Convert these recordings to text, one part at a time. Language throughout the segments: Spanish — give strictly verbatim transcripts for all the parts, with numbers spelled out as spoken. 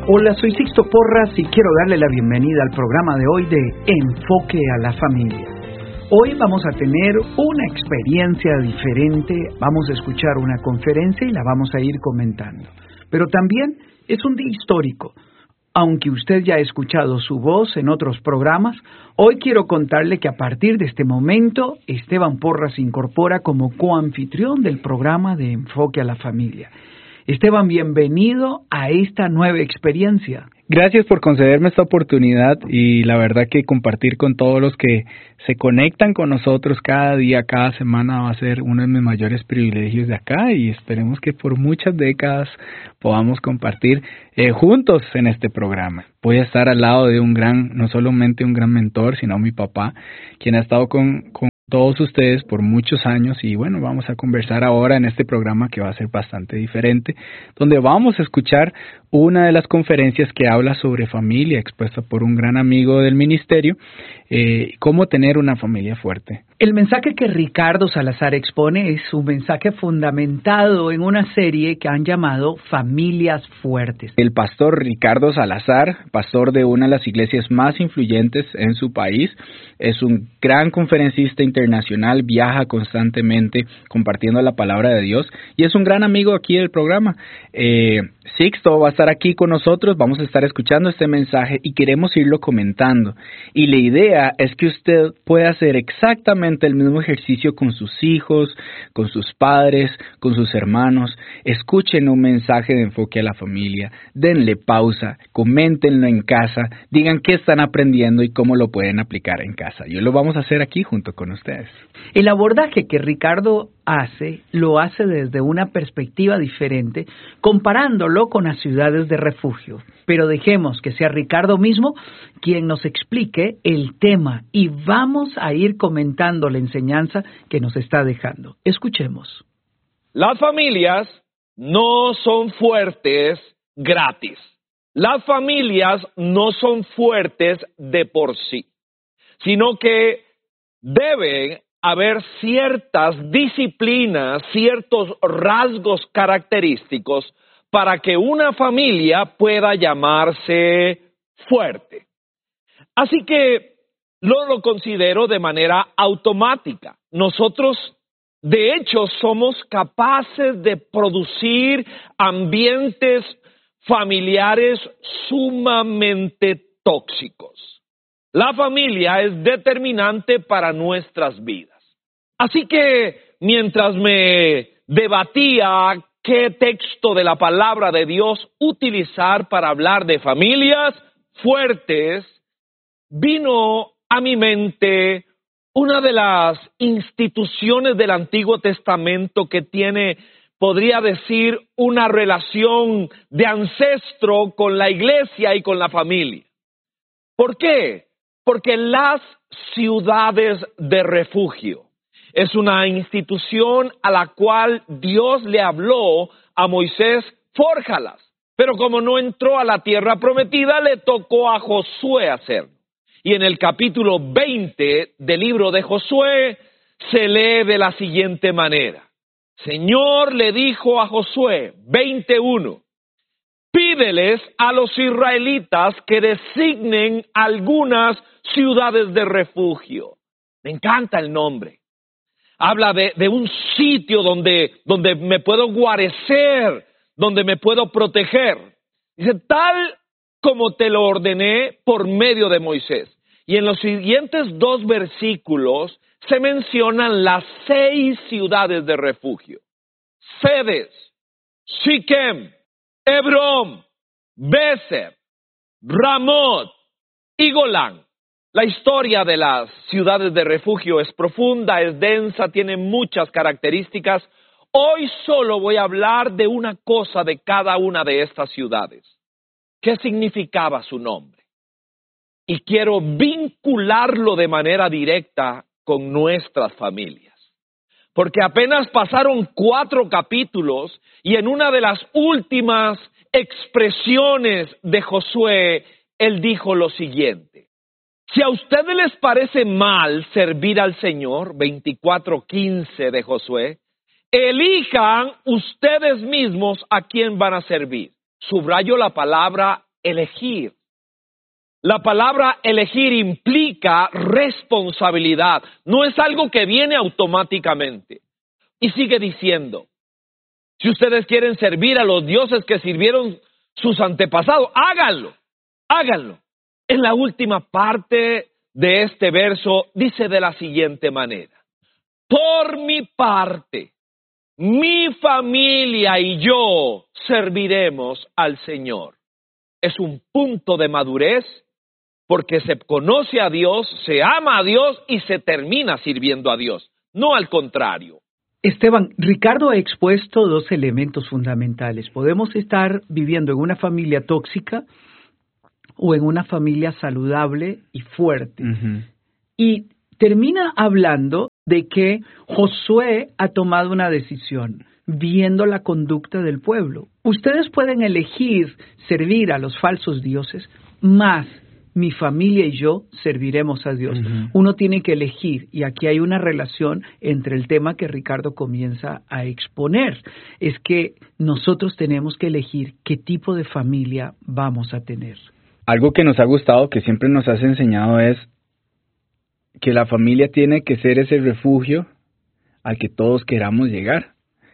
Hola, soy Sixto Porras y quiero darle la bienvenida al programa de hoy de Enfoque a la Familia. Hoy vamos a tener una experiencia diferente, vamos a escuchar una conferencia y la vamos a ir comentando. Pero también es un día histórico. Aunque usted ya ha escuchado su voz en otros programas, hoy quiero contarle que a partir de este momento, Esteban Porras se incorpora como coanfitrión del programa de Enfoque a la Familia. Esteban, bienvenido a esta nueva experiencia. Gracias por concederme esta oportunidad y la verdad que compartir con todos los que se conectan con nosotros cada día, cada semana va a ser uno de mis mayores privilegios de acá y esperemos que por muchas décadas podamos compartir eh, juntos en este programa. Voy a estar al lado de un gran, no solamente un gran mentor, sino mi papá, quien ha estado con, con todos ustedes por muchos años y bueno, vamos a conversar ahora en este programa que va a ser bastante diferente, donde vamos a escuchar una de las conferencias que habla sobre familia, expuesta por un gran amigo del ministerio, eh, cómo tener una familia fuerte. El mensaje que Ricardo Salazar expone es un mensaje fundamentado en una serie que han llamado Familias Fuertes. El pastor Ricardo Salazar, pastor de una de las iglesias más influyentes en su país, es un gran conferencista internacional, viaja constantemente compartiendo la palabra de Dios y es un gran amigo aquí del programa. Eh, Sixto va a estar aquí con nosotros, vamos a estar escuchando este mensaje y queremos irlo comentando. Y la idea es que usted pueda hacer exactamente el mismo ejercicio con sus hijos, con sus padres, con sus hermanos. Escuchen un mensaje de Enfoque a la Familia, denle pausa, coméntenlo en casa, digan qué están aprendiendo y cómo lo pueden aplicar en casa. Yo lo vamos a hacer aquí junto con ustedes. El abordaje que Ricardo hace, lo hace desde una perspectiva diferente, comparándolo con las ciudades de refugio. Pero dejemos que sea Ricardo mismo quien nos explique el tema y vamos a ir comentando la enseñanza que nos está dejando. Escuchemos. Las familias no son fuertes gratis. Las familias no son fuertes de por sí, sino que deben haber ciertas disciplinas, ciertos rasgos característicos para que una familia pueda llamarse fuerte. Así que no lo considero de manera automática. Nosotros, de hecho, somos capaces de producir ambientes familiares sumamente tóxicos. La familia es determinante para nuestras vidas. Así que mientras me debatía qué texto de la palabra de Dios utilizar para hablar de familias fuertes, vino a mi mente una de las instituciones del Antiguo Testamento que tiene, podría decir, una relación de ancestro con la iglesia y con la familia. ¿Por qué? Porque las ciudades de refugio es una institución a la cual Dios le habló a Moisés, fórjalas. Pero como no entró a la tierra prometida, le tocó a Josué hacerlo. Y en el capítulo veinte del libro de Josué se lee de la siguiente manera. Señor le dijo a Josué, veintiuno, pídeles a los israelitas que designen algunas ciudades de refugio. Me encanta el nombre. Habla de, de un sitio donde, donde me puedo guarecer, donde me puedo proteger. Dice, tal como te lo ordené por medio de Moisés. Y en los siguientes dos versículos se mencionan las seis ciudades de refugio. Cedes, Siquem, Hebrón, Beser, Ramot y Golán. La historia de las ciudades de refugio es profunda, es densa, tiene muchas características. Hoy solo voy a hablar de una cosa de cada una de estas ciudades. ¿Qué significaba su nombre? Y quiero vincularlo de manera directa con nuestras familias. Porque apenas pasaron cuatro capítulos y en una de las últimas expresiones de Josué, él dijo lo siguiente. Si a ustedes les parece mal servir al Señor, veinticuatro quince de Josué, elijan ustedes mismos a quién van a servir. Subrayo la palabra elegir. La palabra elegir implica responsabilidad, no es algo que viene automáticamente. Y sigue diciendo, si ustedes quieren servir a los dioses que sirvieron sus antepasados, háganlo, háganlo. En la última parte de este verso dice de la siguiente manera, por mi parte, mi familia y yo serviremos al Señor. Es un punto de madurez porque se conoce a Dios, se ama a Dios y se termina sirviendo a Dios, no al contrario. Esteban, Ricardo ha expuesto dos elementos fundamentales. Podemos estar viviendo en una familia tóxica o en una familia saludable y fuerte. Uh-huh. Y termina hablando de que Josué ha tomado una decisión, viendo la conducta del pueblo. Ustedes pueden elegir servir a los falsos dioses, más mi familia y yo serviremos a Dios. Uh-huh. Uno tiene que elegir, y aquí hay una relación entre el tema que Ricardo comienza a exponer. Es que nosotros tenemos que elegir qué tipo de familia vamos a tener. Algo que nos ha gustado, que siempre nos has enseñado, es que la familia tiene que ser ese refugio al que todos queramos llegar.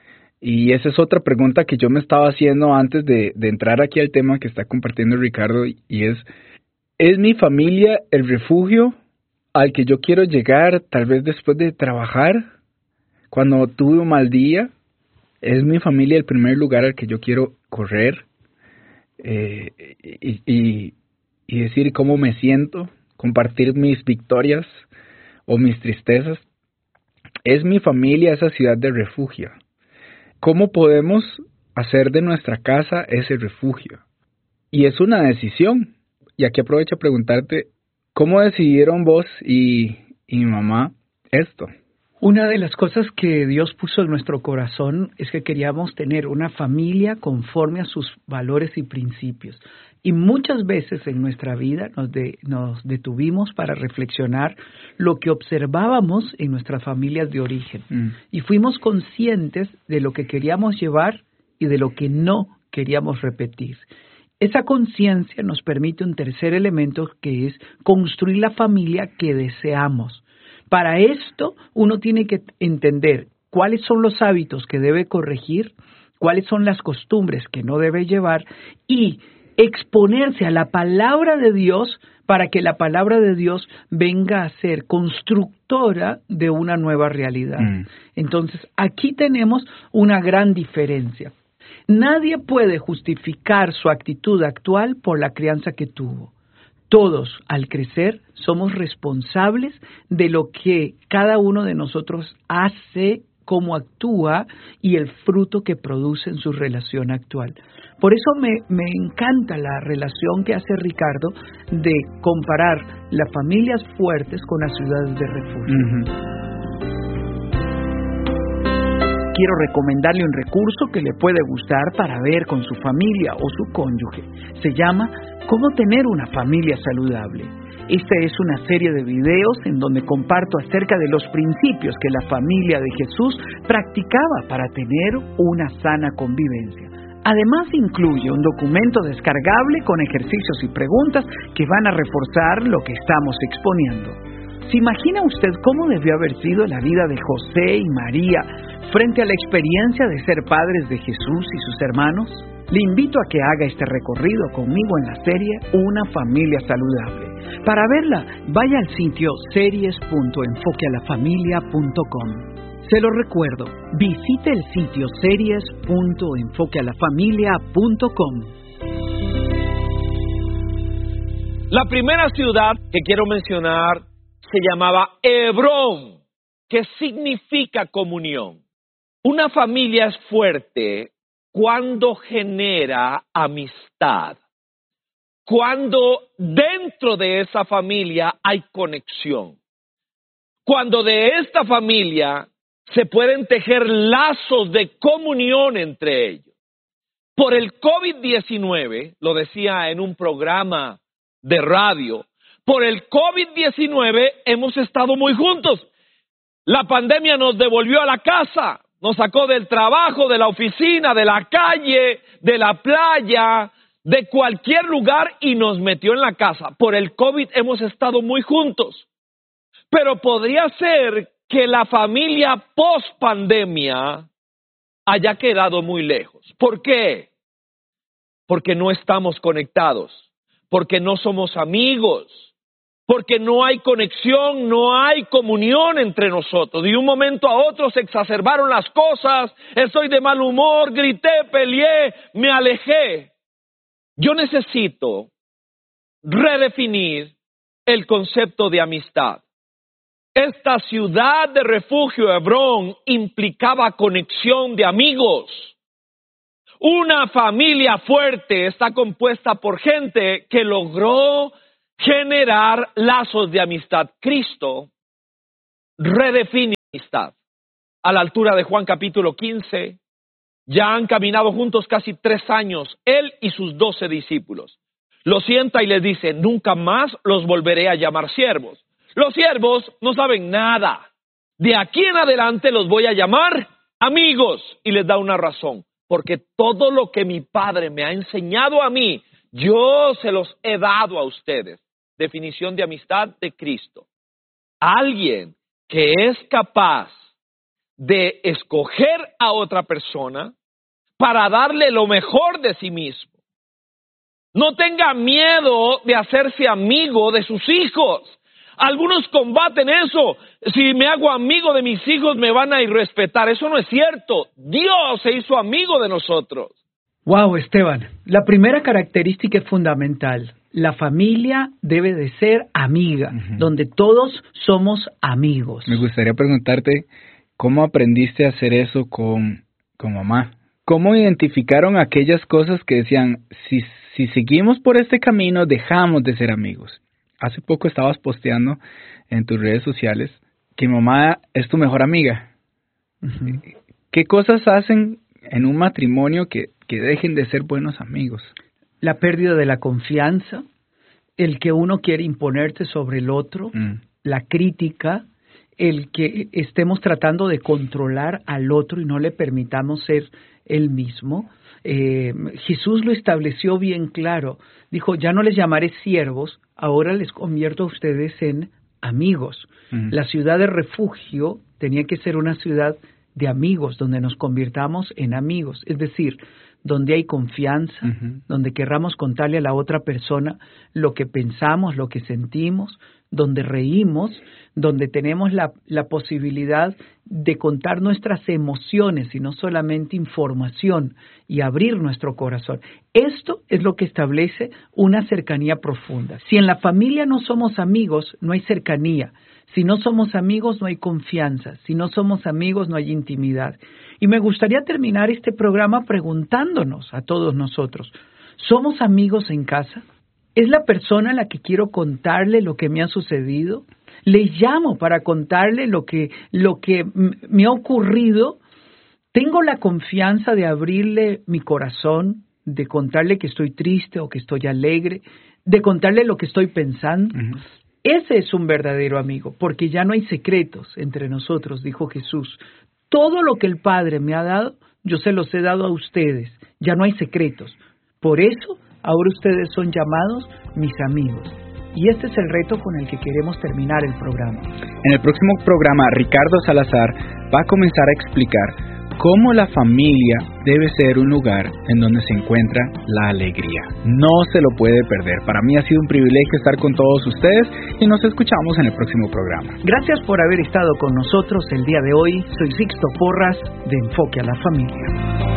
Y esa es otra pregunta que yo me estaba haciendo antes de, de entrar aquí al tema que está compartiendo Ricardo, y es, ¿es mi familia el refugio al que yo quiero llegar tal vez después de trabajar? Cuando tuve un mal día, ¿es mi familia el primer lugar al que yo quiero correr? Eh, y, y, y decir cómo me siento, compartir mis victorias o mis tristezas. ¿Es mi familia esa ciudad de refugio? ¿Cómo podemos hacer de nuestra casa ese refugio? Y es una decisión. Y aquí aprovecho a preguntarte, ¿cómo decidieron vos y, y mi mamá esto? Una de las cosas que Dios puso en nuestro corazón es que queríamos tener una familia conforme a sus valores y principios. Y muchas veces en nuestra vida nos, de, nos detuvimos para reflexionar lo que observábamos en nuestras familias de origen. Mm. Y fuimos conscientes de lo que queríamos llevar y de lo que no queríamos repetir. Esa conciencia nos permite un tercer elemento, que es construir la familia que deseamos. Para esto, uno tiene que entender cuáles son los hábitos que debe corregir, cuáles son las costumbres que no debe llevar y exponerse a la palabra de Dios para que la palabra de Dios venga a ser constructora de una nueva realidad. Mm. Entonces, aquí tenemos una gran diferencia. Nadie puede justificar su actitud actual por la crianza que tuvo. Todos, al crecer, somos responsables de lo que cada uno de nosotros hace, cómo actúa y el fruto que produce en su relación actual. Por eso me, me encanta la relación que hace Ricardo de comparar las familias fuertes con las ciudades de refugio. Uh-huh. Quiero recomendarle un recurso que le puede gustar para ver con su familia o su cónyuge. Se llama ¿Cómo tener una familia saludable? Esta es una serie de videos en donde comparto acerca de los principios que la familia de Jesús practicaba para tener una sana convivencia. Además, incluye un documento descargable con ejercicios y preguntas que van a reforzar lo que estamos exponiendo. ¿Se imagina usted cómo debió haber sido la vida de José y María frente a la experiencia de ser padres de Jesús y sus hermanos? Le invito a que haga este recorrido conmigo en la serie Una familia saludable. Para verla, vaya al sitio series punto enfoque a la familia punto com. Se lo recuerdo, visite el sitio series punto enfoque a la familia punto com. La primera ciudad que quiero mencionar se llamaba Hebrón, que significa comunión. Una familia es fuerte cuando genera amistad, cuando dentro de esa familia hay conexión, cuando de esta familia se pueden tejer lazos de comunión entre ellos. Por el COVID diecinueve, lo decía en un programa de radio, por el COVID diecinueve hemos estado muy juntos. La pandemia nos devolvió a la casa, nos sacó del trabajo, de la oficina, de la calle, de la playa, de cualquier lugar y nos metió en la casa. Por el COVID hemos estado muy juntos. Pero podría ser que la familia post pandemia haya quedado muy lejos. ¿Por qué? Porque no estamos conectados, porque no somos amigos, porque no hay conexión, no hay comunión entre nosotros. De un momento a otro se exacerbaron las cosas, estoy de mal humor, grité, peleé, me alejé. Yo necesito redefinir el concepto de amistad. Esta ciudad de refugio, Hebrón, implicaba conexión de amigos. Una familia fuerte está compuesta por gente que logró generar lazos de amistad. Cristo redefine amistad. A la altura de Juan capítulo quince, ya han caminado juntos casi tres años, él y sus doce discípulos. Los sienta y les dice, nunca más los volveré a llamar siervos. Los siervos no saben nada. De aquí en adelante los voy a llamar amigos. Y les da una razón. Porque todo lo que mi Padre me ha enseñado a mí, yo se los he dado a ustedes. Definición de amistad de Cristo. Alguien que es capaz de escoger a otra persona para darle lo mejor de sí mismo. No tenga miedo de hacerse amigo de sus hijos. Algunos combaten eso. Si me hago amigo de mis hijos me van a irrespetar. Eso no es cierto. Dios se hizo amigo de nosotros. Wow, Esteban. La primera característica es fundamental. La familia debe de ser amiga, uh-huh. donde todos somos amigos. Me gustaría preguntarte, ¿cómo aprendiste a hacer eso con, con mamá? ¿Cómo identificaron aquellas cosas que decían, si, si seguimos por este camino, dejamos de ser amigos? Hace poco estabas posteando en tus redes sociales que mamá es tu mejor amiga. Uh-huh. ¿Qué cosas hacen en un matrimonio que, que dejen de ser buenos amigos? La pérdida de la confianza, el que uno quiere imponerte sobre el otro, mm. la crítica, el que estemos tratando de controlar al otro y no le permitamos ser él mismo. Eh, Jesús lo estableció bien claro. Dijo, ya no les llamaré siervos, ahora les convierto a ustedes en amigos. Uh-huh. La ciudad de refugio tenía que ser una ciudad de amigos, donde nos convirtamos en amigos. Es decir, donde hay confianza, uh-huh. donde querramos contarle a la otra persona lo que pensamos, lo que sentimos, donde reímos, donde tenemos la, la posibilidad de contar nuestras emociones y no solamente información y abrir nuestro corazón. Esto es lo que establece una cercanía profunda. Si en la familia no somos amigos, no hay cercanía. Si no somos amigos, no hay confianza. Si no somos amigos, no hay intimidad. Y me gustaría terminar este programa preguntándonos a todos nosotros, ¿somos amigos en casa? ¿Es la persona a la que quiero contarle lo que me ha sucedido? ¿Le llamo para contarle lo que, lo que m- me ha ocurrido? ¿Tengo la confianza de abrirle mi corazón, de contarle que estoy triste o que estoy alegre, de contarle lo que estoy pensando? Uh-huh. Ese es un verdadero amigo, porque ya no hay secretos entre nosotros, dijo Jesús. Todo lo que el Padre me ha dado, yo se los he dado a ustedes. Ya no hay secretos. Por eso, ahora ustedes son llamados mis amigos. Y este es el reto con el que queremos terminar el programa. En el próximo programa, Ricardo Salazar va a comenzar a explicar cómo la familia debe ser un lugar en donde se encuentra la alegría. No se lo puede perder. Para mí ha sido un privilegio estar con todos ustedes y nos escuchamos en el próximo programa. Gracias por haber estado con nosotros el día de hoy. Soy Sixto Porras de Enfoque a la Familia.